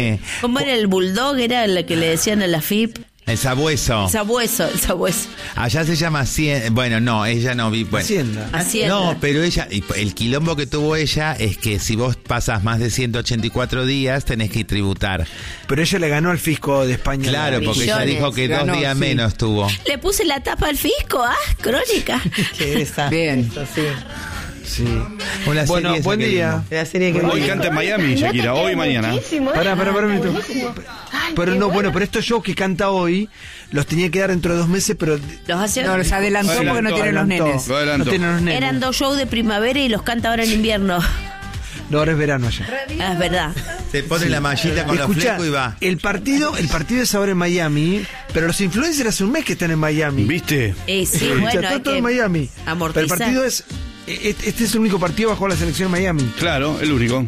¿Cómo era el bulldog? Era la que le decían a la FIP. El sabueso. El sabueso. Allá se llama bueno, no, ella no vi. Bueno. Hacienda. No, pero ella, el quilombo que tuvo ella es que si vos pasas más de 184 días tenés que tributar. Pero ella le ganó al fisco de España. Claro, porque ella dijo que ganó, 2 días menos tuvo. Le puse la tapa al fisco, crónica. Bien. Eso sí. Sí. Una Bueno, serie buen esa que día. vimos. La serie que Hoy canta en Miami, Shakira, hoy y mañana. Pará un minuto. Pero no, bueno, pero estos shows que canta hoy los tenía que dar dentro de 2 meses, pero No, los adelantó porque no tienen los nenes. Lo adelantó. no tienen los nenes. Eran 2 shows de primavera y los canta ahora en invierno. No, ahora es verano allá. Es verdad. Se pone la mallita con los Escuchá, flecos y va. el partido es ahora en Miami, pero los influencers hace un mes que están en Miami. ¿Viste? Sí, Escuchá, bueno, está hay todo que en Miami. amortizar. Pero el partido es este es el único partido bajo la selección en Miami. Claro, el único.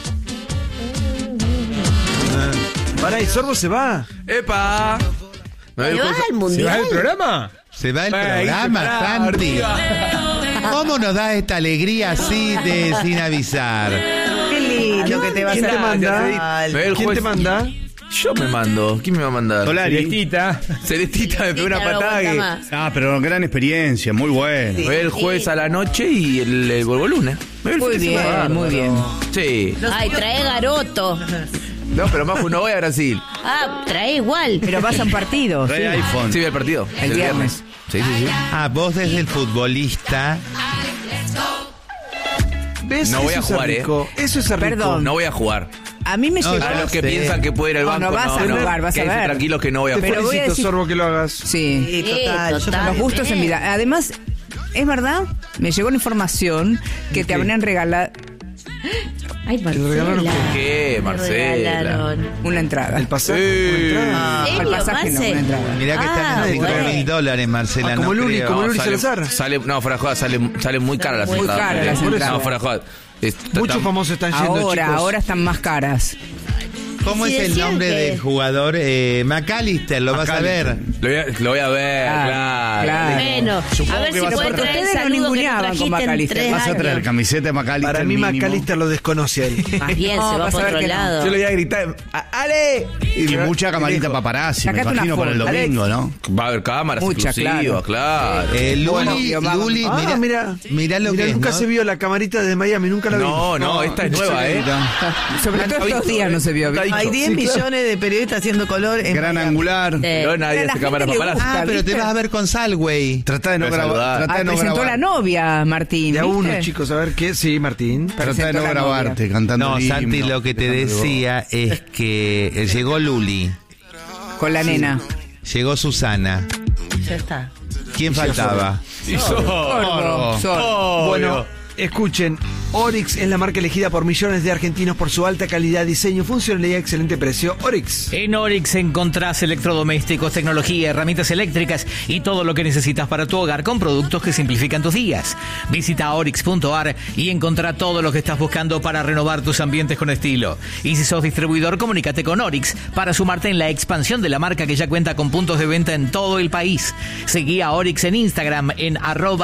Pará, y Sorbo se va. ¡Epa! ¿Se va al mundial? programa? Se va el programa, Santi. ¿Cómo nos da esta alegría así sin avisar? Qué lindo que te vas ¿Quién te a manda? ¿Quién te manda? Yo me mando. ¿Quién me va a mandar? Solari. Celestita me pegó una Celestita no patada aguanta que... más. Ah, pero gran experiencia, muy bueno. Me ve el jueves a la noche y el vuelvo el lunes. Me ve el Muy fin de bien, semana. muy bien. Sí. Ay, trae garoto. No, pero más no voy a Brasil. Trae igual. Pero vas a un partido. Trae iPhone. Sí, vi el partido. El viernes. Sí. Vos desde el futbolista. ¿Ves? No voy Eso a jugar, es rico. Eso es rico. Perdón. No voy a jugar. A mí me No, llegó... ya A los que sé. piensan que puede ir al No, banco. no vas a jugar, vas a quédense ver. tranquilos que no voy a Te jugar. Pero voy a felicito, decir- Sorbo, que lo hagas. Sí. Sí, total. Yo total. Los gustos en vida. Además, es verdad, me llegó la información que te habrían regalado Ay, regalaron Marcela. ¿Qué, Me Marcela? regalaron. una entrada. El pasaje. Sí. una entrada. ¿En Al serio, pasaje no, Marce? una entrada. Mirá que están en bueno. $5.000, Marcela. Como no Luli, creo. como Luli sale, Salazar. no, fuera de joda, sale muy cara las Muy entradas. caras las entradas. No, fuera de joda. Muchos famosos están yendo, chicos. Ahora están más caras. ¿Cómo Sí, es el decían nombre que- del jugador? McAllister, lo vas a ver. Lo voy a ver, claro. Claro. Bueno, a ver si vas a puede traer- traer el Ustedes no saludo que ninguneaban trajiste con en McAllister. 3 Vas a traer años. camiseta de McAllister. Para mí mínimo. McAllister lo desconoce a él. Más bien, No, se va vas a por ver otro que no. lado. Yo le voy a gritar, ¡Ale! Y mucha camarita paparazzi, me Sacate una imagino, para el foto, domingo, Alex. ¿no? Va a haber cámaras Mucha, exclusivas, claro. Luli, Luli, Ah, mirá lo que es, nunca ¿no? se vio la camarita de Miami, nunca la vi. No, esta es nueva, ¿eh? Sobre todo estos días no se vio. Está dicho. Hay 10 millones de periodistas haciendo color en Gran Miami. angular. No, nadie Pero hace la cámaras gente le paparazzi. gusta. Pero te ¿viste? vas a ver con Salway. Trata de no Voy a grabar. saludar. Trata de no Presentó la grabar. novia, Martín. De a uno, ¿viste? chicos, a ver qué. Sí, Martín. Trata de Presentó no la grabarte novia. cantando No, el Santi, himno. lo que te Dejando decía es que llegó Luli, Con la nena. llegó Susana. Ya está. ¿Quién faltaba? Sorbo. Bueno, escuchen. Oryx es la marca elegida por millones de argentinos por su alta calidad, diseño, funcionalidad y excelente precio. Oryx. En Oryx encontrás electrodomésticos, tecnología, herramientas eléctricas y todo lo que necesitas para tu hogar con productos que simplifican tus días. Visita oryx.ar y encontrá todo lo que estás buscando para renovar tus ambientes con estilo. Y si sos distribuidor, comunícate con Oryx para sumarte en la expansión de la marca que ya cuenta con puntos de venta en todo el país. Seguí a Oryx en Instagram en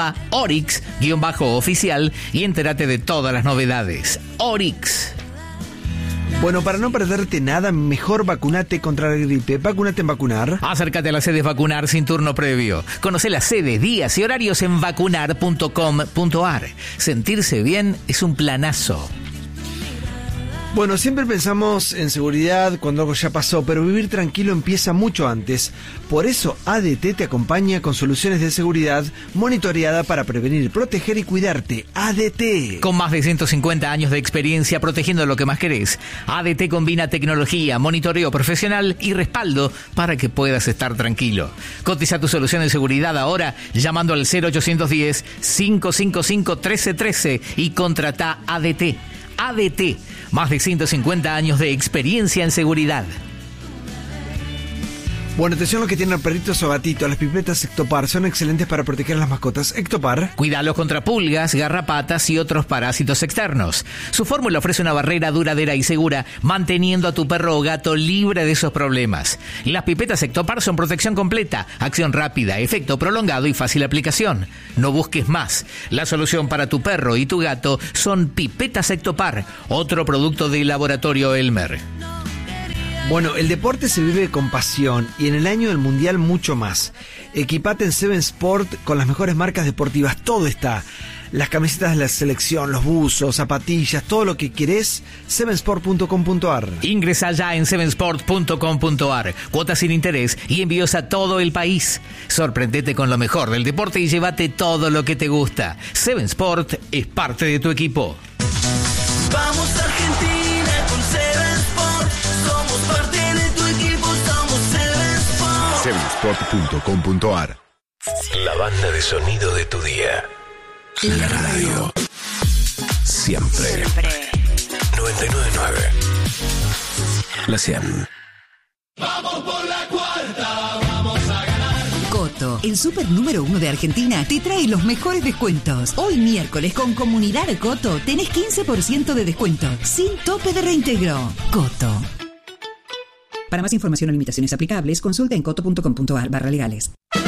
@Oryx_oficial y entérate de todas las novedades. Oryx. Bueno, para no perderte nada, mejor vacunate contra la gripe. Vacunate en Vacunar. Acércate a las sedes Vacunar sin turno previo. Conoce las sedes, días y horarios en vacunar.com.ar. Sentirse bien es un planazo. Bueno, siempre pensamos en seguridad cuando algo ya pasó, pero vivir tranquilo empieza mucho antes. Por eso ADT te acompaña con soluciones de seguridad monitoreada para prevenir, proteger y cuidarte. ADT. Con más de 150 años de experiencia protegiendo lo que más querés, ADT combina tecnología, monitoreo profesional y respaldo para que puedas estar tranquilo. Cotiza tu solución de seguridad ahora llamando al 0810-555-1313 y contrata ADT. ADT, más de 150 años de experiencia en seguridad. Bueno, atención a los que tienen perritos o gatitos. Las pipetas Ectopar son excelentes para proteger a las mascotas. Ectopar. Cuídalos contra pulgas, garrapatas y otros parásitos externos. Su fórmula ofrece una barrera duradera y segura, manteniendo a tu perro o gato libre de esos problemas. Las pipetas Ectopar son protección completa, acción rápida, efecto prolongado y fácil aplicación. No busques más. La solución para tu perro y tu gato son pipetas Ectopar, otro producto del laboratorio Elmer. Bueno, el deporte se vive con pasión y en el año del Mundial mucho más. Equipate en Seven Sport con las mejores marcas deportivas, todo está. Las camisetas de la selección, los buzos, zapatillas, todo lo que querés, sevensport.com.ar. Ingresa ya en sevensport.com.ar. Cuotas sin interés y envíos a todo el país. Sorprendete con lo mejor del deporte y llévate todo lo que te gusta. Seven Sport es parte de tu equipo. Vamos Argentina con Seven Sport. Somos parte de tu equipo, somos Seven Sport. Sevensport.com.ar. La banda de sonido de tu día. La radio. Siempre. 99.9. La 100. Vamos por la cuarta, vamos a ganar. Coto, el super número 1 de Argentina, te trae los mejores descuentos. Hoy miércoles con Comunidad Coto tenés 15% de descuento, sin tope de reintegro. Coto. Para más información o limitaciones aplicables, consulta en coto.com.ar/legales.